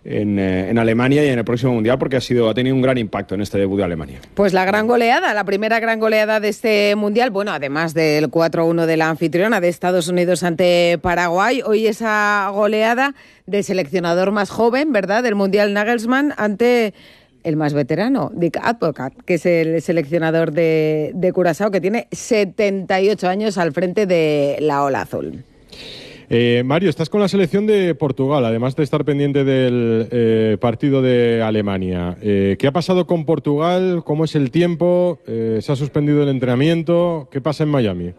en Alemania y en el próximo Mundial, porque ha tenido un gran impacto en este debut de Alemania. Pues la gran goleada, la primera gran goleada de este Mundial, bueno, además del 4-1 de la anfitriona de Estados Unidos ante Paraguay, hoy esa goleada del seleccionador más joven, ¿verdad?, del Mundial, Nagelsmann, ante el más veterano, Dick Advocaat, que es el seleccionador de Curazao, que tiene 78 años al frente de la Ola Azul. Mario, estás con la selección de Portugal, además de estar pendiente del partido de Alemania. ¿Qué ha pasado con Portugal? ¿Cómo es el tiempo? ¿Se ha suspendido el entrenamiento? ¿Qué pasa en Miami?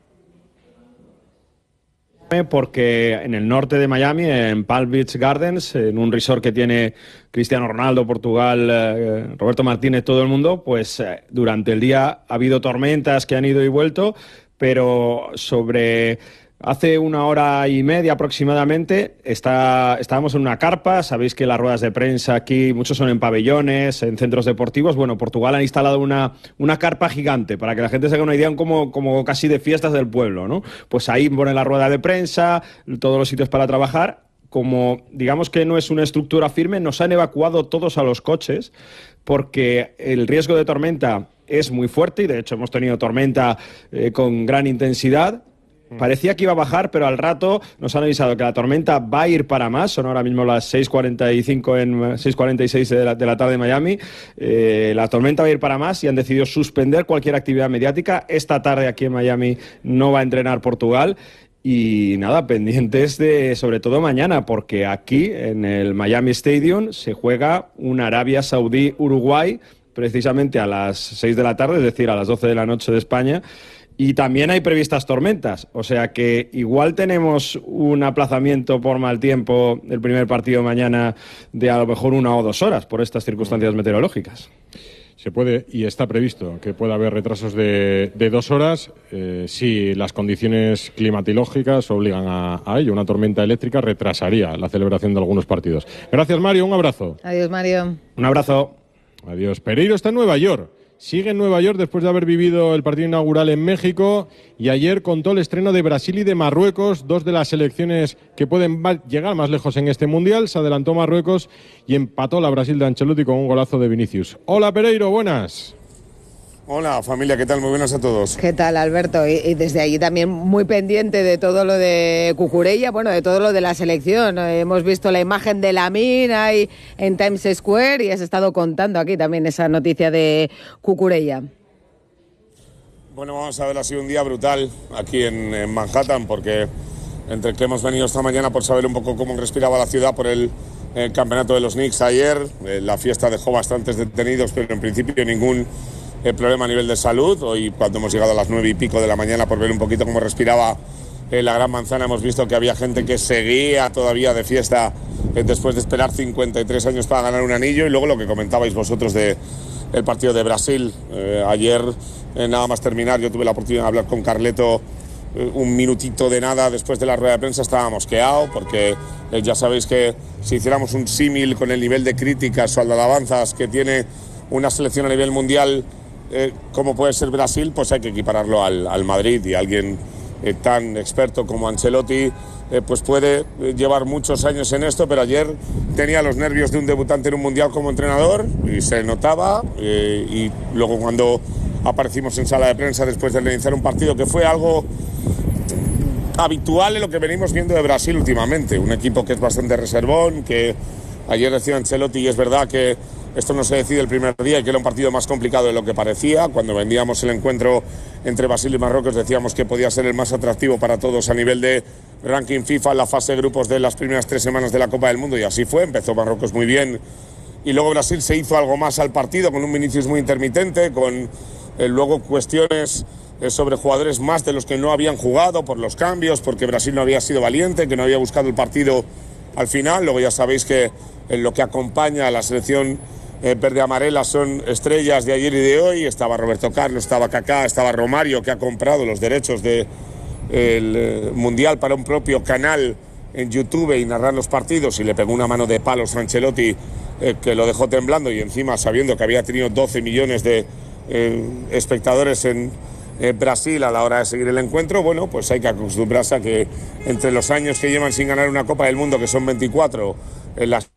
Porque en el norte de Miami, en Palm Beach Gardens, en un resort que tiene Cristiano Ronaldo, Portugal, Roberto Martínez, todo el mundo, pues durante el día ha habido tormentas que han ido y vuelto, pero hace 1 hora y media aproximadamente estábamos en una carpa. Sabéis que las ruedas de prensa aquí, muchos son en pabellones, en centros deportivos. Bueno, Portugal ha instalado una carpa gigante para que la gente se haga una idea, como casi de fiestas del pueblo, ¿no? Pues ahí ponen la rueda de prensa, todos los sitios para trabajar. Como digamos que no es una estructura firme, nos han evacuado todos a los coches porque el riesgo de tormenta es muy fuerte y de hecho hemos tenido tormenta con gran intensidad. Parecía que iba a bajar, pero al rato nos han avisado que la tormenta va a ir para más. Son ahora mismo las 6:46 de la tarde en Miami. La tormenta va a ir para más y han decidido suspender cualquier actividad mediática. Esta tarde aquí en Miami no va a entrenar Portugal. Y nada, pendientes de, sobre todo mañana, porque aquí en el Miami Stadium se juega un Arabia Saudí-Uruguay precisamente a las 6 de la tarde, es decir, a las 12 de la noche de España. Y también hay previstas tormentas, o sea que igual tenemos un aplazamiento por mal tiempo del primer partido mañana de a lo mejor 1 o 2 horas por estas circunstancias meteorológicas. Se puede y está previsto que pueda haber retrasos de 2 horas si las condiciones climatológicas obligan a ello. Una tormenta eléctrica retrasaría la celebración de algunos partidos. Gracias, Mario, un abrazo. Adiós, Mario. Un abrazo. Adiós. Pereiro está en Nueva York. Sigue en Nueva York después de haber vivido el partido inaugural en México y ayer contó el estreno de Brasil y de Marruecos, 2 de las selecciones que pueden llegar más lejos en este Mundial. Se adelantó Marruecos y empató la Brasil de Ancelotti con un golazo de Vinicius. Hola, Pereiro, buenas. Hola, familia, ¿qué tal? Muy buenas a todos. ¿Qué tal, Alberto? Y desde allí también muy pendiente de todo lo de Cucurella, bueno, de todo lo de la selección. Hemos visto la imagen de Lamine ahí en Times Square y has estado contando aquí también esa noticia de Cucurella. Bueno, vamos a ver, ha sido un día brutal aquí en Manhattan, porque entre que hemos venido esta mañana por saber un poco cómo respiraba la ciudad por el campeonato de los Knicks ayer, la fiesta dejó bastantes detenidos, pero en principio ningún problema a nivel de salud. Hoy, cuando hemos llegado a las 9 y pico de la mañana por ver un poquito cómo respiraba la Gran Manzana, hemos visto que había gente que seguía todavía de fiesta después de esperar 53 años para ganar un anillo. Y luego lo que comentabais vosotros del partido de Brasil. Ayer, nada más terminar, yo tuve la oportunidad de hablar con Carleto un minutito de nada después de la rueda de prensa. Estaba mosqueado porque ya sabéis que si hiciéramos un símil con el nivel de críticas o de alabanzas que tiene una selección a nivel mundial como puede ser Brasil, pues hay que equipararlo al Madrid, y alguien tan experto como Ancelotti pues puede llevar muchos años en esto, pero ayer tenía los nervios de un debutante en un mundial como entrenador y se notaba, y luego cuando aparecimos en sala de prensa después de realizar un partido que fue algo habitual en lo que venimos viendo de Brasil últimamente, un equipo que es bastante reservón, que ayer decía Ancelotti, y es verdad que esto no se decide el primer día y que era un partido más complicado de lo que parecía. Cuando vendíamos el encuentro entre Brasil y Marruecos decíamos que podía ser el más atractivo para todos a nivel de ranking FIFA en la fase de grupos de las primeras 3 semanas de la Copa del Mundo, y así fue. Empezó Marruecos muy bien y luego Brasil se hizo algo más al partido con un Vinicius muy intermitente, con luego cuestiones sobre jugadores más de los que no habían jugado por los cambios, porque Brasil no había sido valiente, que no había buscado el partido al final. Luego ya sabéis que en lo que acompaña a la selección verde-amarela son estrellas de ayer y de hoy. Estaba Roberto Carlos, estaba Kaká, estaba Romario, que ha comprado los derechos del Mundial para un propio canal en YouTube y narrar los partidos, y le pegó una mano de palos a Ancelotti que lo dejó temblando, y encima sabiendo que había tenido 12 millones de espectadores en Brasil a la hora de seguir el encuentro. Bueno, pues hay que acostumbrarse a que entre los años que llevan sin ganar una Copa del Mundo, que son 24, las